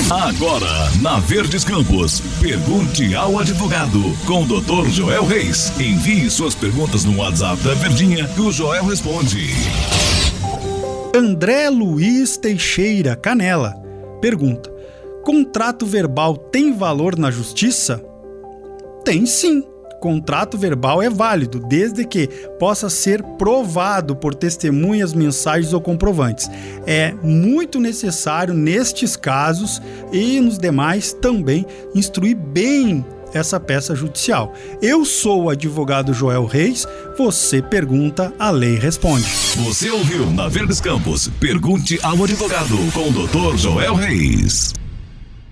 Agora, na Verdes Campos, pergunte ao advogado com o Dr. Joel Reis. Envie suas perguntas no WhatsApp da Verdinha que o Joel responde. André Luiz Teixeira Canela pergunta: contrato verbal tem valor na justiça? Tem sim. Contrato verbal é válido, desde que possa ser provado por testemunhas, mensagens ou comprovantes. É muito necessário, nestes casos e nos demais, também instruir bem essa peça judicial. Eu sou o advogado Joel Reis, você pergunta, a lei responde. Você ouviu na Verdes Campos, pergunte ao advogado com o Dr. Joel Reis.